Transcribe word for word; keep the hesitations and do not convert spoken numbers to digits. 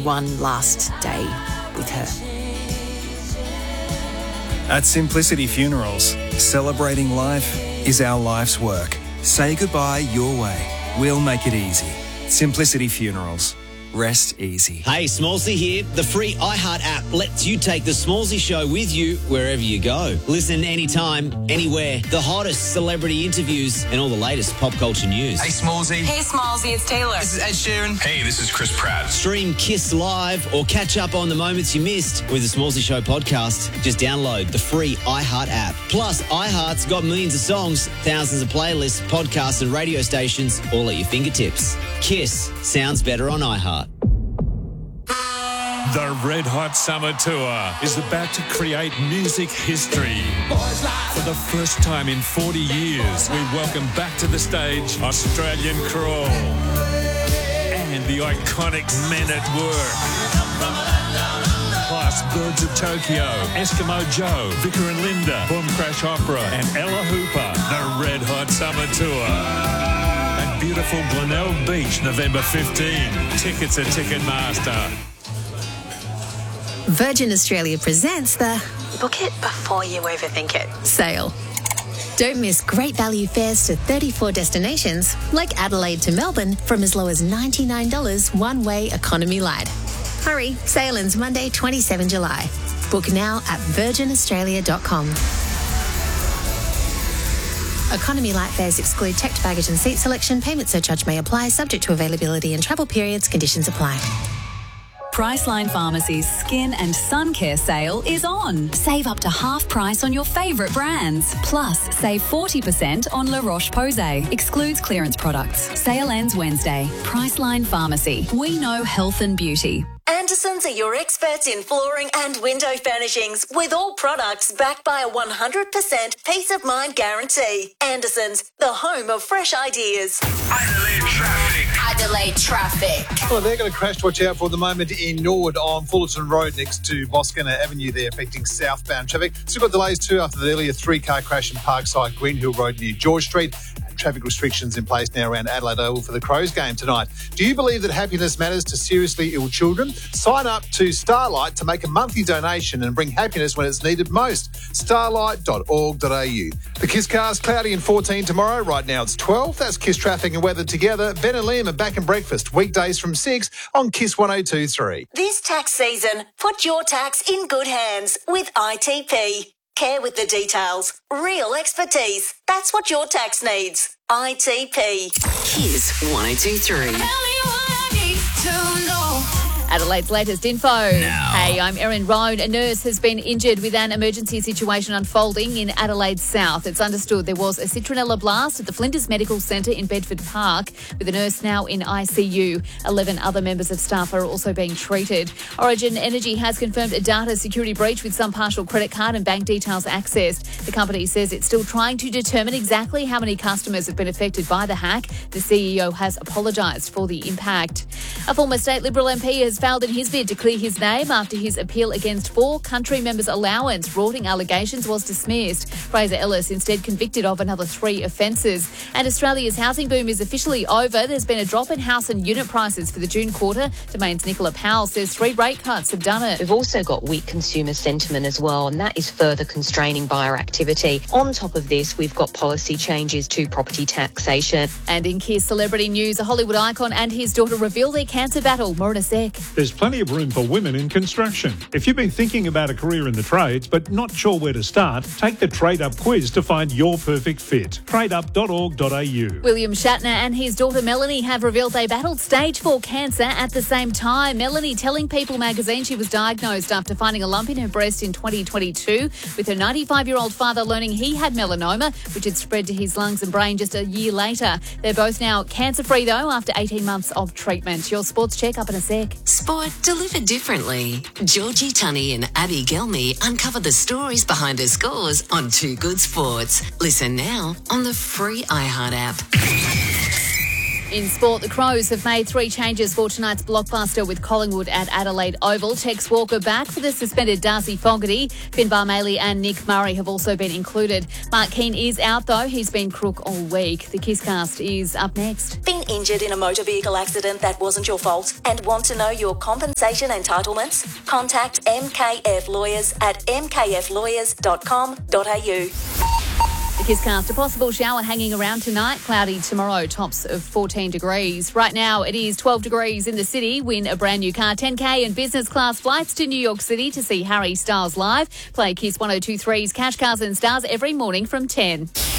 one last day with her. At Simplicity Funerals, celebrating life is our life's work. Say goodbye your way. We'll make it easy. Simplicity Funerals. Rest easy. Hey, Smallsy here. The free iHeart app lets you take the Smallsy show with you wherever you go. Listen anytime, anywhere. The hottest celebrity interviews and all the latest pop culture news. Hey, Smallsy. Hey, Smallsy, it's Taylor. This is Ed Sheeran. Hey, this is Chris Pratt. Stream Kiss Live or catch up on the moments you missed with the Smallsy Show podcast. Just download the free iHeart app. Plus, iHeart's got millions of songs, thousands of playlists, podcasts and radio stations all at your fingertips. Kiss sounds better on iHeart. The Red Hot Summer Tour is about to create music history. For the first time in forty years, we welcome back to the stage Australian Crawl and the iconic Men at Work. Plus Birds of Tokyo, Eskimo Joe, Vicar and Linda, Boom Crash Opera and Ella Hooper. The Red Hot Summer Tour. At beautiful Glenelg Beach, November fifteenth. Tickets at Ticketmaster. Virgin Australia presents the Book it before you overthink it sale. Don't miss great value fares to thirty-four destinations like Adelaide to Melbourne from as low as ninety-nine dollars one-way economy light. Hurry, sale ends Monday, the twenty-seventh of July. Book now at virgin australia dot com. Economy light fares exclude checked baggage and seat selection. Payment surcharge may apply, subject to availability and travel periods. Conditions apply. Priceline Pharmacy's Skin and Sun Care sale is on. Save up to half price on your favourite brands. Plus, save forty percent on La Roche-Posay. Excludes clearance products. Sale ends Wednesday. Priceline Pharmacy. We know health and beauty. Andersons are your experts in flooring and window furnishings, with all products backed by a one hundred percent peace of mind guarantee. Andersons, the home of fresh ideas. Adelaide traffic. Adelaide traffic. Well, they're going to crash to watch out for the moment in Norwood on Fullerton Road next to Boscana Avenue there, affecting southbound traffic. Still got delays too after the earlier three-car crash in Parkside, Greenhill Road near George Street. Traffic restrictions in place now around Adelaide Oval for the Crows game tonight. Do you believe that happiness matters to seriously ill children? Sign up to Starlight to make a monthly donation and bring happiness when it's needed most. starlight dot org dot a u. The Kiss car's cloudy and fourteen tomorrow. Right now it's twelve. That's Kiss traffic and weather together. Ben and Liam are back in breakfast weekdays from six on Kiss one oh two point three. This tax season, put your tax in good hands with I T P. Care with the details. Real expertise. That's what your tax needs. I T P. Kiss one oh two point three. Adelaide's latest info. Now. Hey, I'm Erin Roan. A nurse has been injured with an emergency situation unfolding in Adelaide South. It's understood there was a citronella blast at the Flinders Medical Centre in Bedford Park, with the nurse now in I C U. Eleven other members of staff are also being treated. Origin Energy has confirmed a data security breach with some partial credit card and bank details accessed. The company says it's still trying to determine exactly how many customers have been affected by the hack. The C E O has apologised for the impact. A former state Liberal M P has failed in his bid to clear his name after his appeal against four country members' allowance rorting allegations was dismissed. Fraser Ellis instead convicted of another three offences. And Australia's housing boom is officially over. There's been a drop in house and unit prices for the June quarter. Domain's Nicola Powell says three rate cuts have done it. We've also got weak consumer sentiment as well, and that is further constraining buyer activity. On top of this, we've got policy changes to property taxation. And in Kiss celebrity news, a Hollywood icon and his daughter reveal their cancer battle. More in a sec. There's plenty of room for women in construction. If you've been thinking about a career in the trades but not sure where to start, take the Trade Up quiz to find your perfect fit. trade up dot org dot a u. William Shatner and his daughter Melanie have revealed they battled stage four cancer at the same time. Melanie telling People magazine she was diagnosed after finding a lump in her breast in twenty twenty-two, with her ninety-five-year-old father learning he had melanoma, which had spread to his lungs and brain just a year later. They're both now cancer-free, though, after eighteen months of treatment. Your sports check up in a sec. Sport delivered differently. Georgie Tunney and Abby Gelmy uncover the stories behind her scores on Too Good Sports. Listen now on the free iHeart app. In sport, the Crows have made three changes for tonight's blockbuster with Collingwood at Adelaide Oval. Tex Walker back for the suspended Darcy Fogarty. Finbar Maley and Nick Murray have also been included. Mark Keane is out though. He's been crook all week. The Kisscast is up next. Been injured in a motor vehicle accident that wasn't your fault and want to know your compensation entitlements? Contact M K F Lawyers at m k f lawyers dot com dot a u. The Kisscast, a possible shower hanging around tonight. Cloudy tomorrow, tops of fourteen degrees. Right now it is twelve degrees in the city. Win a brand new car, ten K and business class flights to New York City to see Harry Styles live. Play Kiss one oh two three's Cash Cars and Stars every morning from ten.